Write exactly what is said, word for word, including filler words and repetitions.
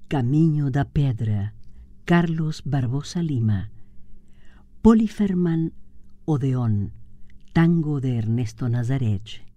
Caminho da Pedra, Carlos Barbosa Lima. Poliferman Odeón, tango de Ernesto Nazareth.